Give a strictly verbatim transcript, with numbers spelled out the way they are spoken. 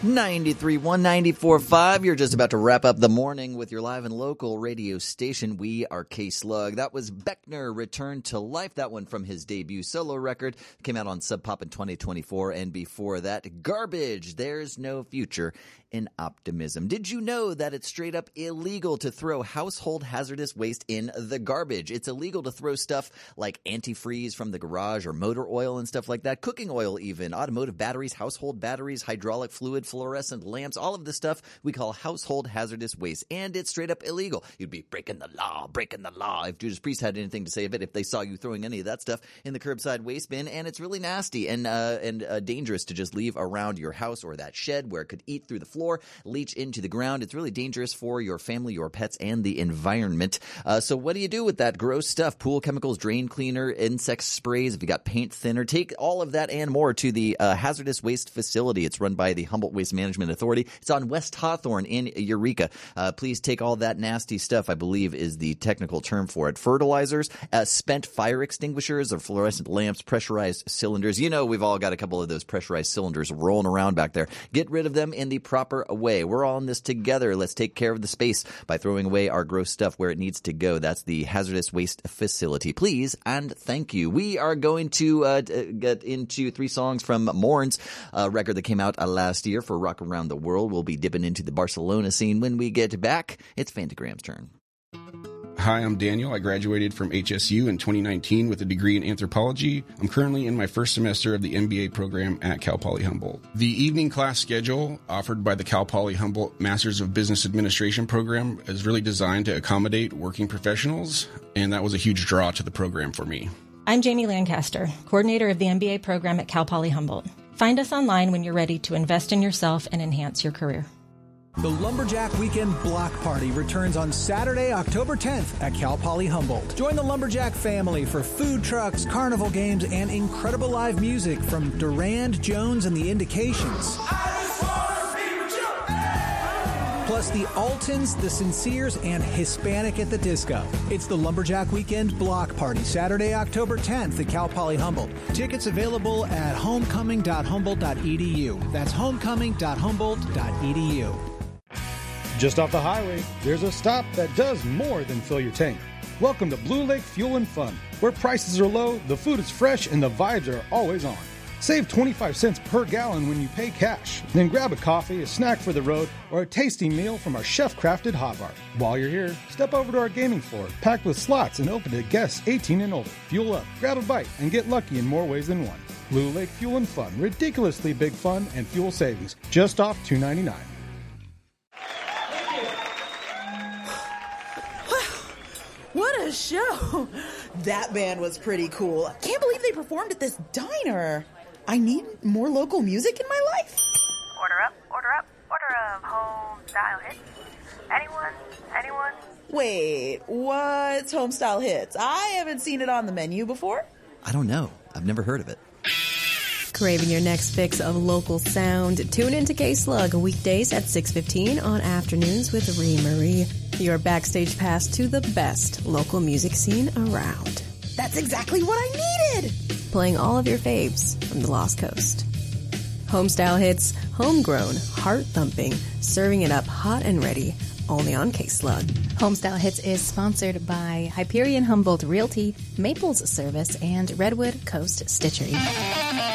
ninety-three point one, ninety-four point five. You're just about to wrap up the morning with your live and local radio station. We are K-Slug. That was Beckner, Return to Life. That one from his debut solo record. Came out on Sub Pop in twenty twenty-four. And before that, Garbage, There's No Future in Optimism. Did you know that it's straight up illegal to throw household hazardous waste in the garbage? It's illegal to throw stuff like antifreeze from the garage or motor oil and stuff like that. Cooking oil even, automotive batteries, household batteries, hydraulic fluid, fluorescent lamps, all of this stuff we call household hazardous waste. And it's straight up illegal. You'd be breaking the law, breaking the law if Judas Priest had anything to say of it, if they saw you throwing any of that stuff in the curbside waste bin. And it's really nasty and, uh, and uh, dangerous to just leave around your house or that shed where it could eat through the floor, leach into the ground. It's really dangerous for your family, your pets, and the environment. Uh, so what do you do with that gross stuff? Pool chemicals, drain cleaner, insect sprays, if you got paint thinner, take all of that and more to the uh, hazardous waste facility. It's run by the Humboldt Waste Management Authority. It's on West Hawthorne in Eureka. Uh, please take all that nasty stuff, I believe is the technical term for it. Fertilizers, uh, spent fire extinguishers or fluorescent lamps, pressurized cylinders. You know, we've all got a couple of those pressurized cylinders rolling around back there. Get rid of them in the proper way. We're all in this together. Let's take care of the space by throwing away our gross stuff where it needs to go. That's the hazardous waste facility. Please and thank you. We are going to uh, get into three songs from Mourn's uh, record that came out uh, last year for Rock Around the World. We'll be dipping into the Barcelona scene when we get back. It's Fantagram's turn. Hi, I'm Daniel. I graduated from H S U in twenty nineteen with a degree in anthropology. I'm currently in my first semester of the M B A program at Cal Poly Humboldt. The evening class schedule offered by the Cal Poly Humboldt Masters of Business Administration program is really designed to accommodate working professionals, and that was a huge draw to the program for me. I'm Jamie Lancaster, coordinator of the M B A program at Cal Poly Humboldt. Find us online when you're ready to invest in yourself and enhance your career. The Lumberjack Weekend Block Party returns on Saturday, October tenth at Cal Poly Humboldt. Join the Lumberjack family for food trucks, carnival games, and incredible live music from Durand, Jones, and the Indications. Plus the Altons, the Sinceres, and Hispanic at the Disco. It's the Lumberjack Weekend Block Party, Saturday, October tenth at Cal Poly Humboldt. Tickets available at homecoming dot humboldt dot e d u. That's homecoming dot humboldt dot e d u. Just off the highway, there's a stop that does more than fill your tank. Welcome to Blue Lake Fuel and Fun, where prices are low, the food is fresh, and the vibes are always on. Save twenty-five cents per gallon when you pay cash. Then grab a coffee, a snack for the road, or a tasty meal from our chef-crafted hot bar. While you're here, step over to our gaming floor, packed with slots and open to guests eighteen and older. Fuel up, grab a bite, and get lucky in more ways than one. Blue Lake Fuel and Fun, ridiculously big fun and fuel savings, just off two ninety-nine. What a show! That band was pretty cool. I can't believe they performed at this diner. I need more local music in my life. Order up, order up, order of home style hits. Anyone? Anyone? Wait, what's home style hits? I haven't seen it on the menu before. I don't know. I've never heard of it. Craving your next fix of local sound? Tune into K-Slug weekdays at six fifteen on Afternoons with Ree Marie. Your backstage pass to the best local music scene around. That's exactly what I needed! Playing all of your faves from the Lost Coast. Homestyle hits, homegrown, heart-thumping, serving it up hot and ready, only on K-Slug. Homestyle Hits is sponsored by Hyperion Humboldt Realty, Maples Service, and Redwood Coast Stitchery.